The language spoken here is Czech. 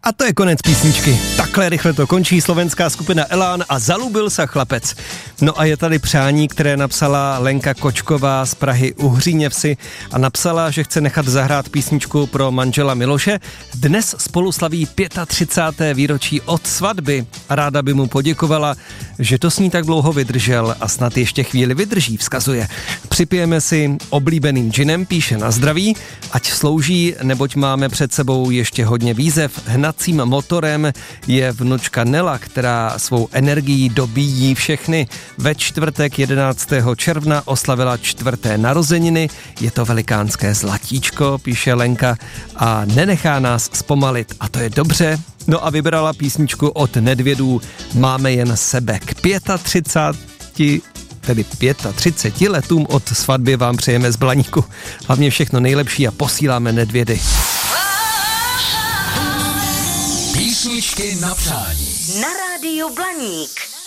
A to je konec písničky. Takhle rychle to končí slovenská skupina Elán a Zalúbil sa chlapec. No a je tady přání, které napsala Lenka Kočková z Prahy u Hříněvsi a napsala, že chce nechat zahrát písničku pro manžela Miloše. Dnes spolu slaví 35. výročí od svatby a ráda by mu poděkovala, že to s ní tak dlouho vydržel a snad ještě chvíli vydrží, vzkazuje. Připijeme si oblíbeným džinem, píše na zdraví, ať slouží, neboť máme před sebou ještě hodně výzev. Hnacím motorem je vnučka Nela, která svou energií dobíjí všechny. Ve čtvrtek 11. června oslavila 4. narozeniny. Je to velikánské zlatíčko, píše Lenka, a nenechá nás zpomalit. A to je dobře. No a vybrala písničku od Nedvědů Máme jen sebe. K 35 letům od svatby vám přejeme z Blaníku. Hlavně všechno nejlepší a posíláme Nedvědy. Písničky na přání. Na rádiu Blaník.